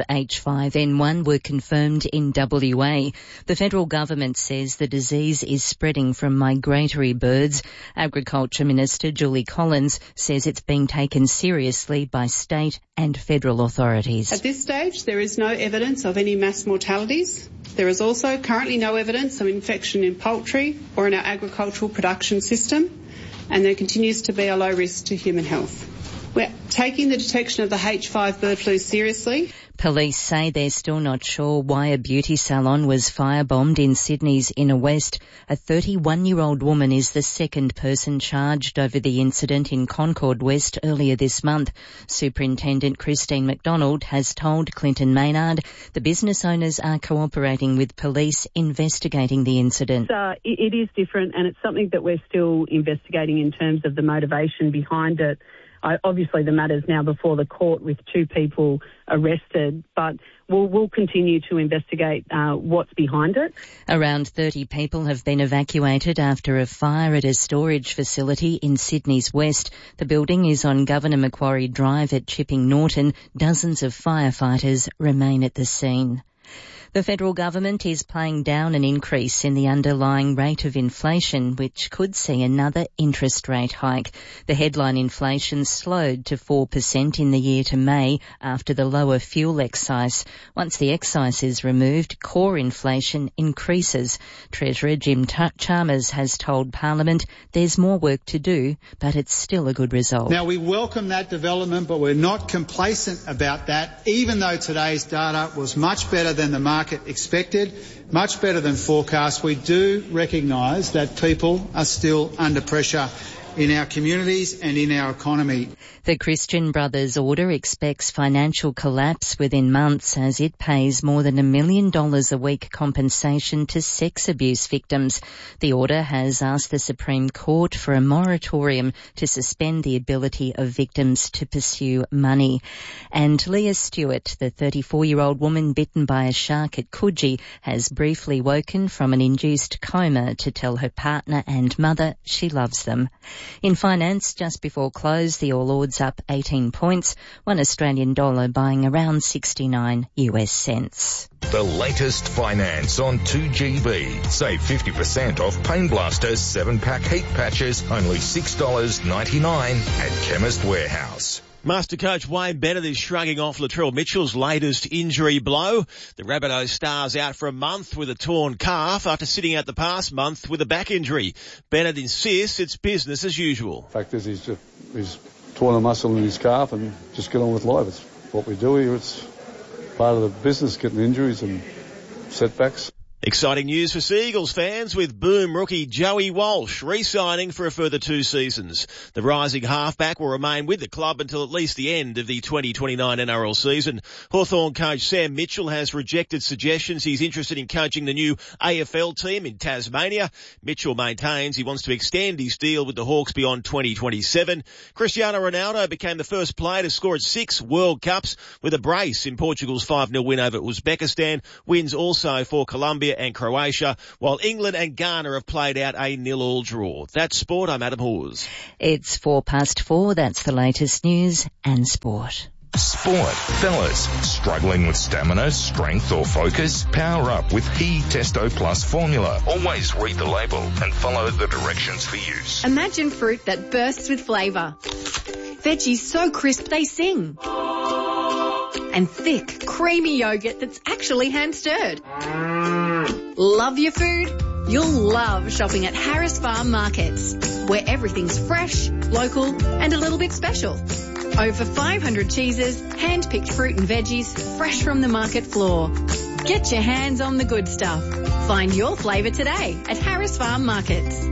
H5N1 were confirmed in WA. The federal government says the disease is spreading from migratory birds. Agriculture Minister Julie Collins says it's being taken seriously by state and federal authorities. At this stage, there is no evidence of any mass mortalities. There is also currently no evidence of infection in poultry or in our agricultural production system, and there continues to be a low risk to human health. We're taking the detection of the H5 bird flu seriously. Police say they're still not sure why a beauty salon was firebombed in Sydney's inner west. A 31-year-old woman is the second person charged over the incident in Concord West earlier this month. Superintendent Christine McDonald has told Clinton Maynard the business owners are cooperating with police investigating the incident. It is different, and it's something that we're still investigating in terms of the motivation behind it. Obviously, the matter's now before the court with 2 people arrested, but we'll continue to investigate what's behind it. Around 30 people have been evacuated after a fire at a storage facility in Sydney's west. The building is on Governor Macquarie Drive at Chipping Norton. Dozens of firefighters remain at the scene. The federal government is playing down an increase in the underlying rate of inflation, which could see another interest rate hike. The headline inflation slowed to 4% in the year to May after the lower fuel excise. Once the excise is removed, core inflation increases. Treasurer Jim Chalmers has told Parliament there's more work to do, but it's still a good result. Now, we welcome that development, but we're not complacent about that, even though today's data was much better than the market expected, much better than forecast. We do recognise that people are still under pressure in our communities and in our economy. The Christian Brothers Order expects financial collapse within months as it pays more than $1 million a week compensation to sex abuse victims. The order has asked the Supreme Court for a moratorium to suspend the ability of victims to pursue money. And Leah Stewart, the 34-year-old woman bitten by a shark at Coogee, has briefly woken from an induced coma to tell her partner and mother she loves them. In finance, just before close, the All Ords up 18 points, $1 Australian buying around 69 US cents. The latest finance on 2GB. Save 50% off Pain Blaster 7-pack heat patches, only $6.99 at Chemist Warehouse. Master coach Wayne Bennett is shrugging off Latrell Mitchell's latest injury blow. The Rabbitohs star's out for a month with a torn calf after sitting out the past month with a back injury. Bennett insists it's business as usual. Fact is he's torn a muscle in his calf and just get on with life. It's what we do here. It's part of the business, getting injuries and setbacks. Exciting news for Seagulls fans with Boom rookie Joey Walsh re-signing for a further 2 seasons. The rising halfback will remain with the club until at least the end of the 2029 NRL season. Hawthorn coach Sam Mitchell has rejected suggestions he's interested in coaching the new AFL team in Tasmania. Mitchell maintains he wants to extend his deal with the Hawks beyond 2027. Cristiano Ronaldo became the first player to score at 6 World Cups with a brace in Portugal's 5-0 win over Uzbekistan. Wins also for Colombia and Croatia, while England and Ghana have played out a 0-0 draw. That's sport. I'm Adam Hawes. It's 4:04. That's the latest news and sport. Sport. Fellas, struggling with stamina, strength or focus? Power up with He Testo Plus formula. Always read the label and follow the directions for use. Imagine fruit that bursts with flavour. Veggies so crisp they sing. And thick, creamy yogurt that's actually hand-stirred. Love your food? You'll love shopping at Harris Farm Markets, where everything's fresh, local and a little bit special. Over 500 cheeses, hand-picked fruit and veggies, fresh from the market floor. Get your hands on the good stuff. Find your flavour today at Harris Farm Markets.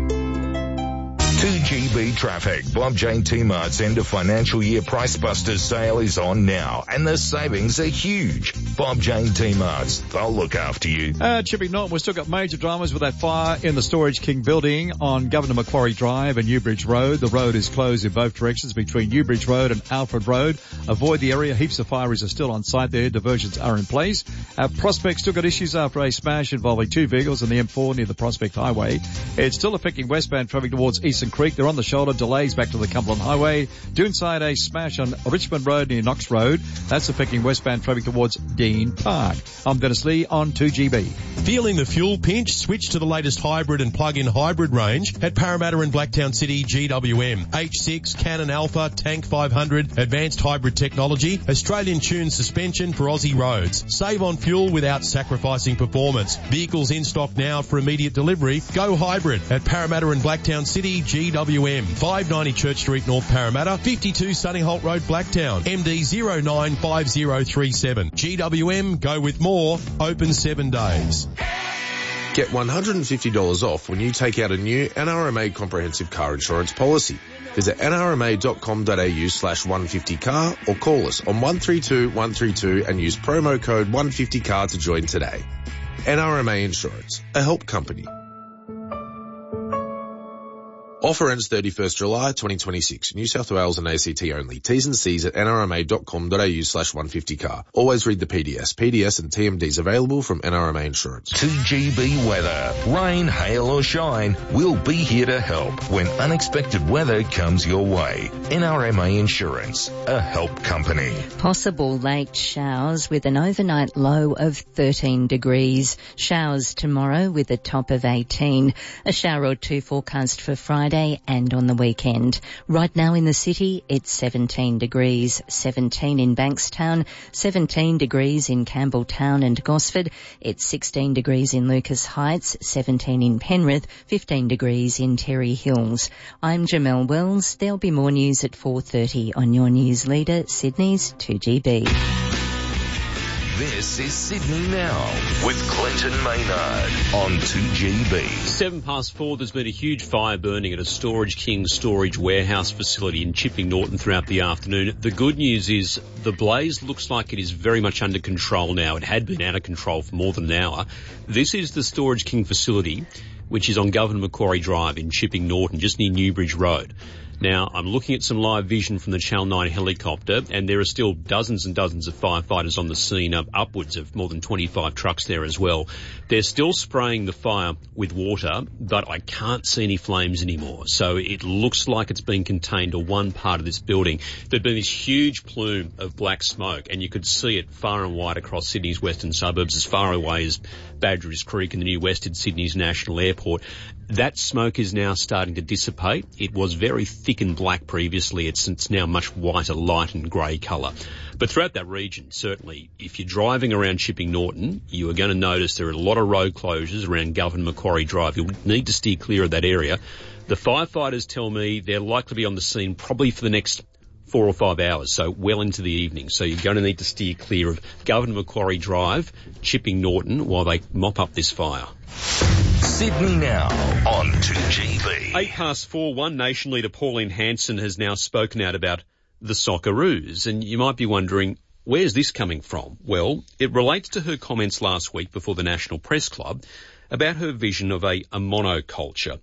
2GB traffic. Bob Jane T-Mart's end of financial year Price Busters sale is on now, and the savings are huge. Bob Jane T-Mart's, they'll look after you. Chipping Norton, we've still got major dramas with that fire in the Storage King building on Governor Macquarie Drive and Newbridge Road. The road is closed in both directions between Newbridge Road and Alfred Road. Avoid the area. Heaps of fireys are still on site there. Diversions are in place. Prospect still got issues after a smash involving 2 vehicles on the M4 near the Prospect Highway. It's still affecting westbound traffic towards Eastern Creek. They're on the shoulder. Delays back to the Cumberland Highway. Doonside, a smash on Richmond Road near Knox Road. That's affecting westbound traffic towards Dean Park. I'm Dennis Lee on 2GB. Feeling the fuel pinch? Switch to the latest hybrid and plug-in hybrid range at Parramatta and Blacktown City GWM. H6, Canon Alpha, Tank 500, advanced hybrid technology, Australian tuned suspension for Aussie roads. Save on fuel without sacrificing performance. Vehicles in stock now for immediate delivery. Go hybrid at Parramatta and Blacktown City GWM. 590 Church Street, North Parramatta, 52 Sunnyholt Road, Blacktown, MD 095037. GWM, go with more, open 7 days. Get $150 off when you take out a new NRMA comprehensive car insurance policy. Visit nrma.com.au/150car or call us on 132 132 and use promo code 150car to join today. NRMA Insurance, a help company. Offer ends 31st July 2026. New South Wales and ACT only. T's and C's at nrma.com.au/150car. Always read the PDS. PDS and TMDs available from NRMA Insurance. 2GB weather. Rain, hail or shine, we'll be here to help when unexpected weather comes your way. NRMA Insurance, a help company. Possible late showers with an overnight low of 13 degrees. Showers tomorrow with a top of 18. A shower or two forecast for Friday and on the weekend. Right now in the city, it's 17 degrees, 17 in Bankstown, 17 degrees in Campbelltown and Gosford. It's 16 degrees in Lucas Heights, 17 in Penrith, 15 degrees in Terry Hills. I'm Jamelle Wells. There'll be more news at 4:30 on your news leader, Sydney's 2GB. This is Sydney Now with Clinton Maynard on 2GB. 4:07, there's been a huge fire burning at a Storage King storage warehouse facility in Chipping Norton throughout the afternoon. The good news is the blaze looks like it is very much under control now. It had been out of control for more than an hour. This is the Storage King facility, which is on Governor Macquarie Drive in Chipping Norton, just near Newbridge Road. Now, I'm looking at some live vision from the Channel 9 helicopter, and there are still dozens and dozens of firefighters on the scene, upwards of more than 25 trucks there as well. They're still spraying the fire with water, but I can't see any flames anymore. So it looks like it's been contained to one part of this building. There'd been this huge plume of black smoke, and you could see it far and wide across Sydney's western suburbs, as far away as Badgerys Creek and the new Western Sydney's National Airport. That smoke is now starting to dissipate. It was very thick and black previously. It's now much whiter, light and grey colour. But throughout that region, certainly, if you're driving around Chipping Norton, you are going to notice there are a lot of road closures around Governor Macquarie Drive. You'll need to steer clear of that area. The firefighters tell me they're likely to be on the scene probably for the next 4 or 5 hours, so well into the evening. So you're going to need to steer clear of Governor Macquarie Drive, Chipping Norton, while they mop up this fire. Sydney Now on 2GB. 4:08, One Nation leader Pauline Hanson has now spoken out about the Socceroos, and you might be wondering, where's this coming from? Well, it relates to her comments last week before the National Press Club about her vision of a monoculture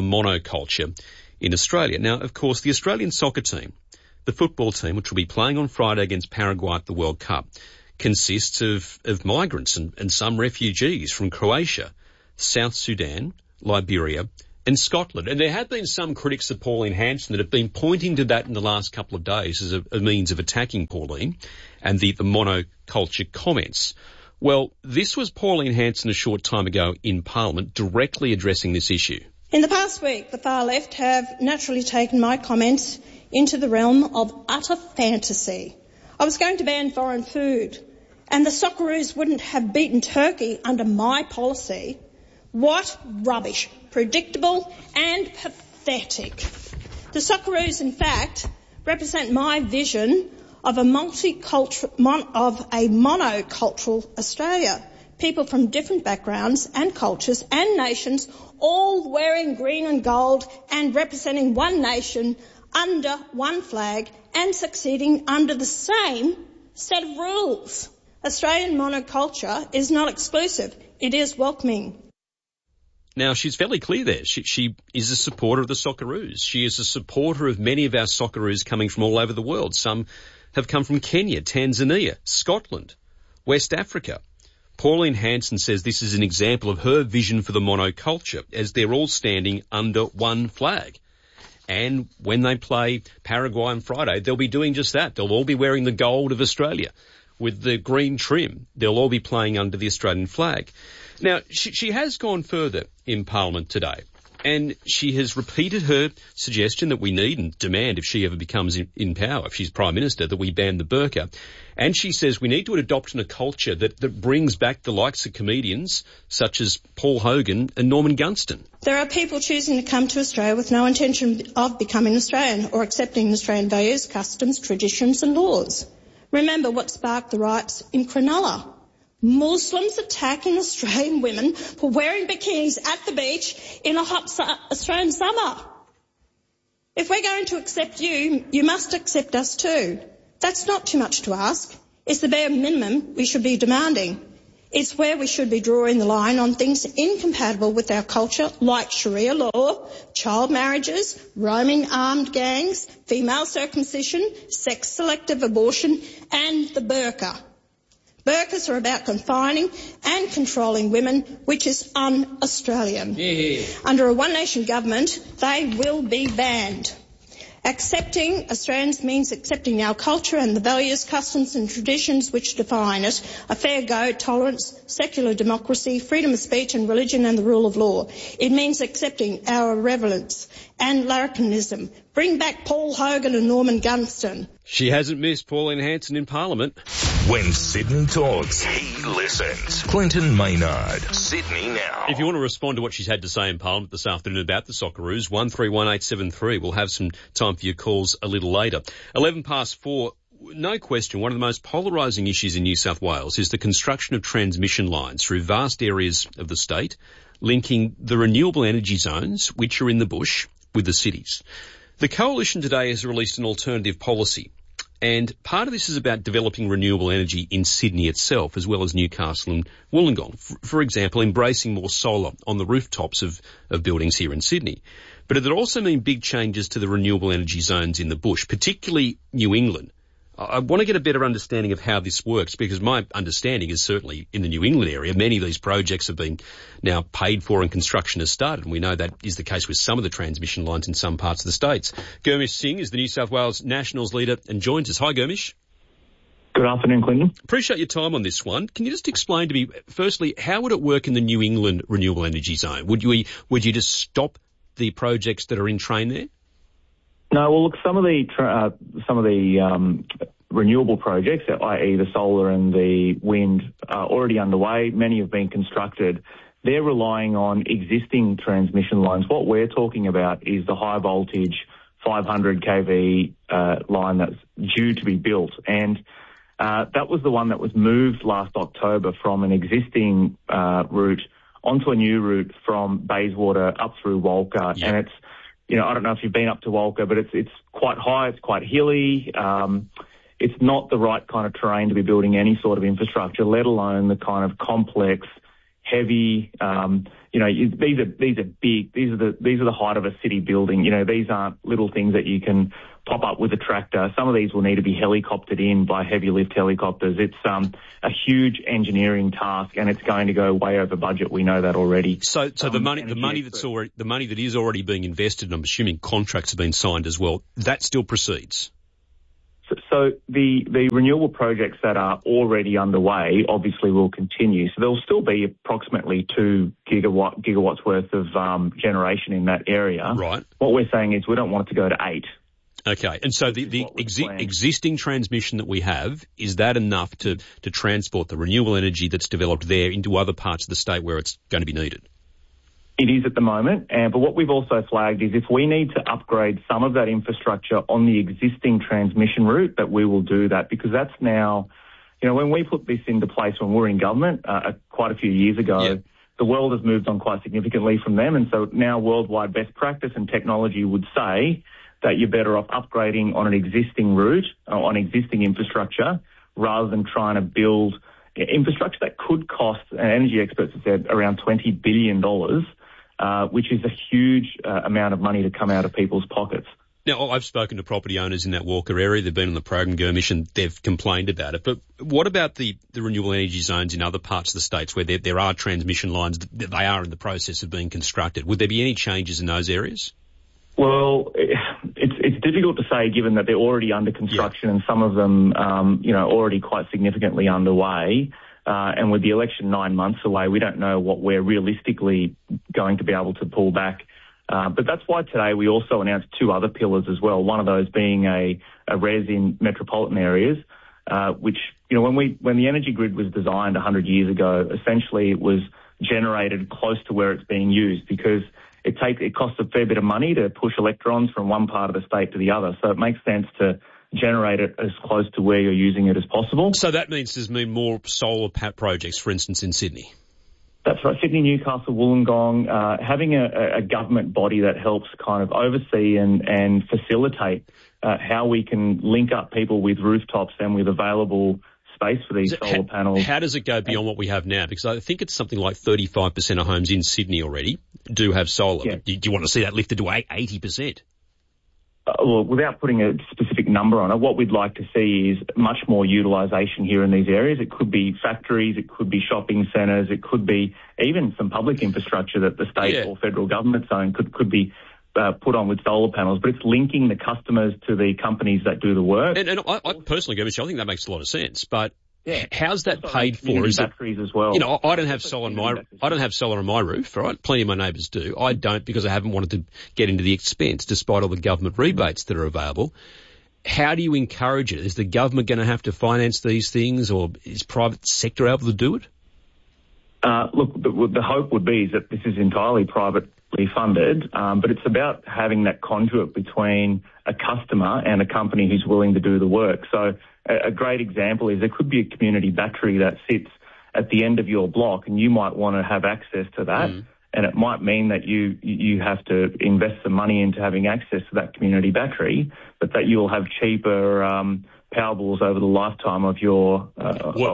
in Australia. Now, of course, the Australian soccer team, the football team, which will be playing on Friday against Paraguay at the World Cup, consists of migrants and some refugees from Croatia, South Sudan, Liberia and Scotland. And there have been some critics of Pauline Hanson that have been pointing to that in the last couple of days as a means of attacking Pauline and the monoculture comments. Well, this was Pauline Hanson a short time ago in Parliament directly addressing this issue. In the past week, the far left have naturally taken my comments into the realm of utter fantasy. I was going to ban foreign food, and the Socceroos wouldn't have beaten Turkey under my policy. What rubbish. Predictable and pathetic. The Socceroos, in fact, represent my vision of a monocultural Australia. People from different backgrounds and cultures and nations, all wearing green and gold and representing one nation under one flag and succeeding under the same set of rules. Australian monoculture is not exclusive. It is welcoming. Now, she's fairly clear there. She is a supporter of the Socceroos. She is a supporter of many of our Socceroos coming from all over the world. Some have come from Kenya, Tanzania, Scotland, West Africa. Pauline Hanson says this is an example of her vision for the monoculture, as they're all standing under one flag. And when they play Paraguay on Friday, they'll be doing just that. They'll all be wearing the gold of Australia with the green trim. They'll all be playing under the Australian flag. Now, she has gone further in Parliament today, and she has repeated her suggestion that we need and demand, if she ever becomes in power, if she's Prime Minister, that we ban the burqa. And she says we need to adopt a culture that brings back the likes of comedians such as Paul Hogan and Norman Gunston. There are people choosing to come to Australia with no intention of becoming Australian or accepting Australian values, customs, traditions and laws. Remember what sparked the riots in Cronulla. Muslims attacking Australian women for wearing bikinis at the beach in a hot Australian summer. If we're going to accept you, you must accept us too. That's not too much to ask. It's the bare minimum we should be demanding. It's where we should be drawing the line on things incompatible with our culture, like Sharia law, child marriages, roaming armed gangs, female circumcision, sex-selective abortion, and the burqa. Burqas are about confining and controlling women, which is un-Australian. Yeah. Under a one-nation government, they will be banned. Accepting Australians means accepting our culture and the values, customs and traditions which define it, a fair go, tolerance, secular democracy, freedom of speech and religion and the rule of law. It means accepting our irreverence and larrikinism. Bring back Paul Hogan and Norman Gunston. She hasn't missed Pauline Hanson in Parliament. When Sydney talks, he listens. Clinton Maynard, Sydney Now. If you want to respond to what she's had to say in Parliament this afternoon about the Socceroos, 131873. We'll have some time for your calls a little later. 4:11. No question, one of the most polarising issues in New South Wales is the construction of transmission lines through vast areas of the state, linking the renewable energy zones, which are in the bush, with the cities. The Coalition today has released an alternative policy, and part of this is about developing renewable energy in Sydney itself, as well as Newcastle and Wollongong. For example, embracing more solar on the rooftops of buildings here in Sydney. But it'll also mean big changes to the renewable energy zones in the bush, particularly New England. I want to get a better understanding of how this works, because my understanding is certainly in the New England area, many of these projects have been now paid for and construction has started. And we know that is the case with some of the transmission lines in some parts of the states. Gurmish Singh is the New South Wales Nationals leader and joins us. Hi, Gurmish. Good afternoon, Clinton. Appreciate your time on this one. Can you just explain to me, firstly, how would it work in the New England renewable energy zone? Would you just stop the projects that are in train there? No, well, look, some of the renewable projects, i.e. the solar and the wind, are already underway. Many have been constructed. They're relying on existing transmission lines. What we're talking about is the high voltage 500 kV line that's due to be built. And that was the one that was moved last October from an existing route onto a new route from Bayswater up through Walker. Yep. And it's, I don't know if you've been up to Walker, but it's quite high, it's quite hilly. It's not the right kind of terrain to be building any sort of infrastructure, let alone the kind of complex, heavy, these are big. These are the height of a city building. These aren't little things that you can pop up with a tractor. Some of these will need to be helicoptered in by heavy lift helicopters. It's a huge engineering task, and it's going to go way over budget. We know that already. So the money that is already being invested, and I'm assuming contracts have been signed as well, that still proceeds. So the renewable projects that are already underway obviously will continue. So there'll still be approximately 2 gigawatts worth of generation in that area. Right. What we're saying is we don't want it to go to 8. Okay, and so the existing transmission that we have, is that enough to transport the renewable energy that's developed there into other parts of the state where it's going to be needed? It is at the moment, but what we've also flagged is if we need to upgrade some of that infrastructure on the existing transmission route, that we will do that, because that's now, when we put this into place when we were in government quite a few years ago, the world has moved on quite significantly from them, and so now worldwide best practice and technology would say that you're better off upgrading on an existing route, on existing infrastructure, rather than trying to build infrastructure that could cost, energy experts have said, around $20 billion, which is a huge amount of money to come out of people's pockets. Now, I've spoken to property owners in that Walker area. They've been on the program, Gurmish, and they've complained about it. But what about the renewable energy zones in other parts of the states where there are transmission lines that they are in the process of being constructed? Would there be any changes in those areas? Well, it's difficult to say, given that they're already under construction and some of them, already quite significantly underway. And with the election 9 months away, we don't know what we're realistically going to be able to pull back. But that's why today we also announced 2 other pillars as well, one of those being a res in metropolitan areas, which, when the energy grid was designed 100 years ago, essentially it was generated close to where it's being used, because it costs a fair bit of money to push electrons from one part of the state to the other. So it makes sense to generate it as close to where you're using it as possible. So that means there's been more solar projects, for instance, in Sydney. That's right. Sydney, Newcastle, Wollongong, having a government body that helps kind of oversee and facilitate how we can link up people with rooftops and with available space for these solar panels. How does it go beyond what we have now? Because I think it's something like 35% of homes in Sydney already do have solar. Yeah. Do you want to see that lifted to 80%? Well, without putting a specific number on it, what we'd like to see is much more utilisation here in these areas. It could be factories, it could be shopping centres, it could be even some public infrastructure that the state or federal government's own could be put on with solar panels, but it's linking the customers to the companies that do the work. And I personally, I think that makes a lot of sense, but how's that paid for? Is batteries as well? I don't have solar on my roof, right? Plenty of my neighbours do. I don't, because I haven't wanted to get into the expense, despite all the government rebates that are available. How do you encourage it? Is the government going to have to finance these things, or is private sector able to do it? Look, the hope would be is that this is entirely privately funded, but it's about having that conduit between a customer and a company who's willing to do the work. So a great example is there could be a community battery that sits at the end of your block, and you might want to have access to that. And it might mean that you have to invest some money into having access to that community battery, but that you'll have cheaper Powerballs over the lifetime of your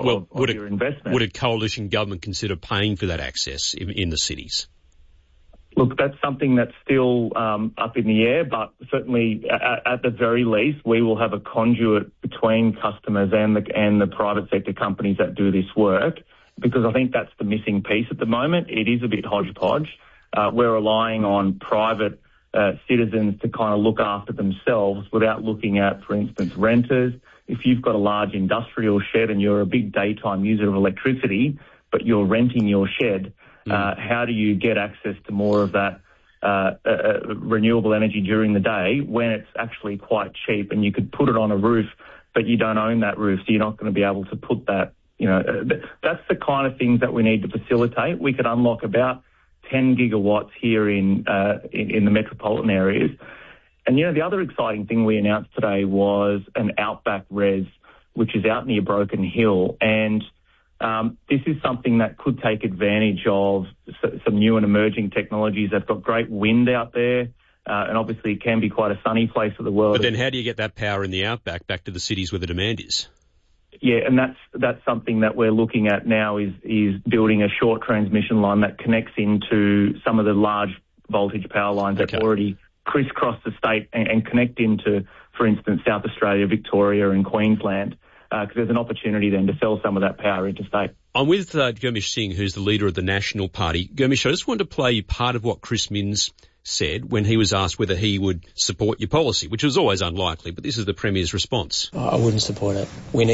your investment. Would a coalition government consider paying for that access in the cities? Look, that's something that's still up in the air, but certainly at the very least, we will have a conduit between customers and the private sector companies that do this work, because I think that's the missing piece at the moment. It is a bit hodgepodge. We're relying on private citizens to kind of look after themselves without looking at, for instance, renters. If you've got a large industrial shed and you're a big daytime user of electricity, but you're renting your shed, how do you get access to more of that renewable energy during the day when it's actually quite cheap and you could put it on a roof, but you don't own that roof, so you're not going to be able to put that, that's the kind of things that we need to facilitate. We could unlock about 10 gigawatts here in the metropolitan areas. And, the other exciting thing we announced today was an Outback Res, which is out near Broken Hill. And this is something that could take advantage of some new and emerging technologies. They've got great wind out there, and obviously it can be quite a sunny place of the world. But then how do you get that power in the Outback back to the cities where the demand is? Yeah, and that's something that we're looking at now is building a short transmission line that connects into some of the large voltage power lines that already crisscross the state and connect into, for instance, South Australia, Victoria and Queensland, because there's an opportunity then to sell some of that power interstate. I'm with Gurmish Singh, who's the leader of the National Party. Gurmish, I just wanted to play you part of what Chris Minns said when he was asked whether he would support your policy, which was always unlikely, but this is the Premier's response. I wouldn't support it. We need